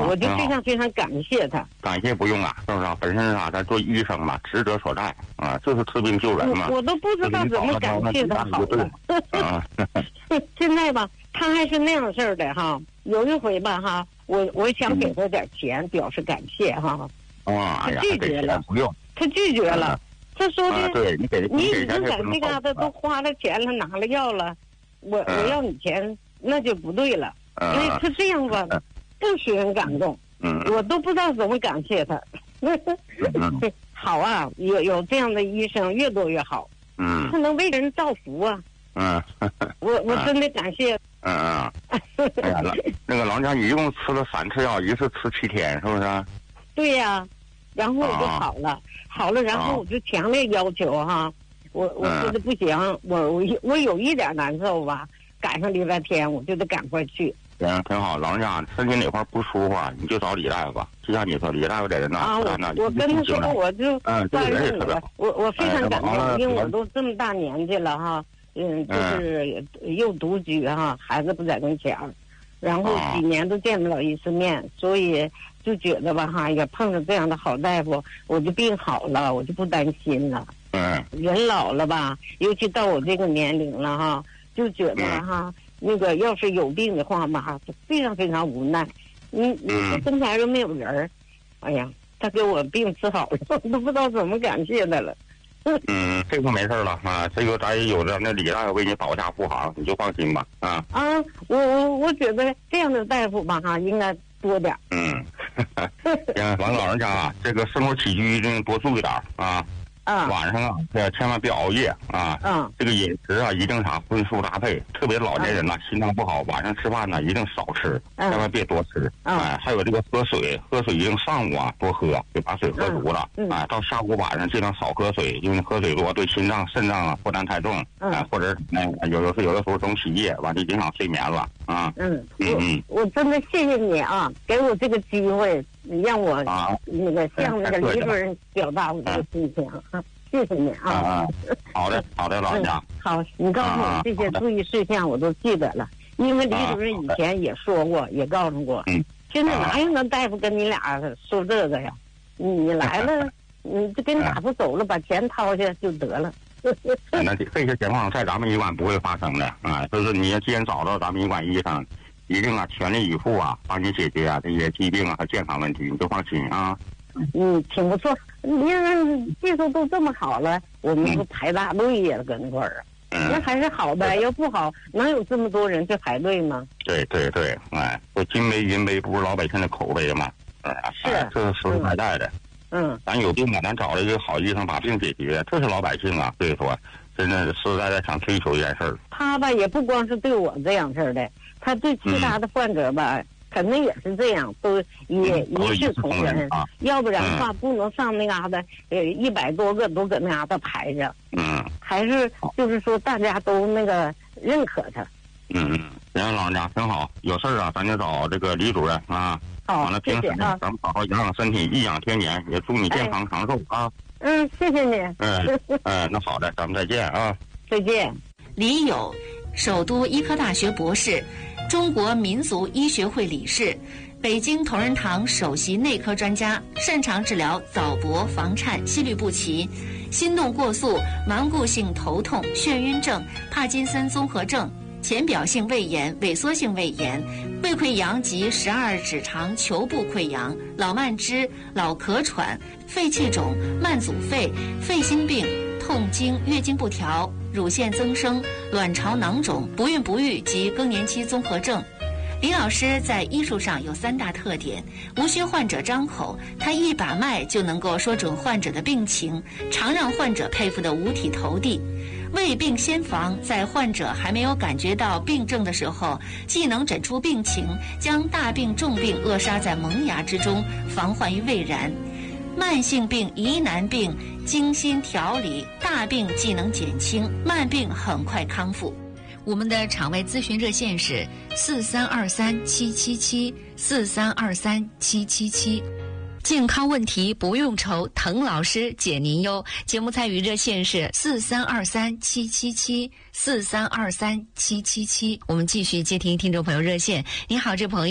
我就非常非常感谢他。 感谢不用啊，是不是啊？本身啊，咱做医生嘛，职责所在啊，就是治病救人嘛。 我都不知道怎么感谢他好了。现在吧，他还是那样式儿的哈。有一回吧哈，我想给他点钱表示感谢哈。 他拒绝了， 不用。 他拒绝了，他说的， 对你已经在这嘎达都花了钱了，拿了药了，我要你钱那就不对了。所以他这样吧，不使人感动。我都不知道怎么感谢他。好啊，有这样的医生越多越好。他能为人造福啊。我真的感谢。 那个老人家一共吃了3次药，一次吃7天，是不是？ 对呀，然后我就好了，然后我就强烈要求哈，我说的不行，我有一点难受吧，赶上礼拜天我就得赶快去。 挺好，老人家身体哪块不舒服啊，你就找李大夫，就像你说，李大夫在这呢。 我跟他说，我就关注你了，我非常感动，因为我都这么大年纪了哈，就是又独居哈，孩子不在跟前儿，然后几年都见不了一次面，所以就觉得吧哈，也碰上这样的好大夫，我就病好了，我就不担心了。人老了吧，尤其到我这个年龄了哈，就觉得哈。那个要是有病的话嘛，非常非常无奈。你身边又没有人儿，哎呀，他给我病治好了，我都不知道怎么感谢他了。 这个没事了啊，这个咱也有着那李大夫为你保驾护航，你就放心吧啊。 我觉得这样的大夫吧哈，应该多点。 行，完老人家啊，这个生活起居一定多注意点啊。晚上啊，千万别熬夜啊！这个饮食啊，一定荤素搭配，特别老年人呐，心脏不好，晚上吃饭呢一定少吃，千万别多吃。还有这个喝水一定上午啊多喝，就把水喝足了。到下午晚上尽量少喝水，因为喝水多对心脏、肾脏啊负担太重。或者有的时候总起夜，完就影响睡眠了啊。我真的谢谢你啊，给我这个机会。让我那个向那个李主任表达我这个心情啊，谢谢你啊。好的，老人家。 好，你告诉我这些注意事项我都记得了，因为李主任以前也说过，也告诉过。现在哪有那大夫跟你俩说这个呀？你来了，你就跟大夫走了，把钱掏下就得了。 那这些情况在咱们医馆不会发生的啊，就是你既然找到咱们医馆医生。一定全力以赴帮你解决这些疾病和健康问题，你就放心啊。 挺不错，你看技术都这么好了，我们不排大队呀，搁那块儿那还是好的。要不好，能有这么多人去排队吗？ 对，我金杯银杯不是老百姓的口碑吗？这是实实在在的。咱有病咱找了一个好医生把病解决，这是老百姓啊。所以说，真的实实在在想追求一件事儿。 他吧，也不光是对我这样式的。他对其他的患者吧，肯定也是这样，都也一视同仁。要不然的话，不能上那嘎达，100多个都搁那嘎达排着。还是就是说大家都那个认可他。 行，老人家挺好，有事儿咱就找这个李主任啊。 好， 完了平时咱们好好养养身体，颐养天年，也祝你健康长寿啊。 谢谢你。 那好的，咱们再见啊。 再见。 李友，首都医科大学博士。中国民族医学会理事，北京同仁堂首席内科专家，擅长治疗早搏、房颤、心律不齐、心动过速、顽固性头痛、眩晕症、帕金森综合症、浅表性胃炎、萎缩性胃炎、胃溃疡及12指肠球部溃疡、老慢支、老咳喘、肺气肿、慢阻肺、肺心病、痛经、月经不调、乳腺增生、卵巢囊肿、不孕不育及更年期综合症。李老师在医术上有3大特点：无需患者张口，他一把脉就能够说准患者的病情，常让患者佩服得五体投地。未病先防，在患者还没有感觉到病症的时候，既能诊出病情，将大病重病扼杀在萌芽之中，防患于未然。慢性病、疑难病精心调理，大病既能减轻，慢病很快康复。我们的场外咨询热线是43237774323777，健康问题不用愁，滕老师解您忧。节目参与热线是43237774323777。我们继续接听听众朋友热线。您好，这朋友。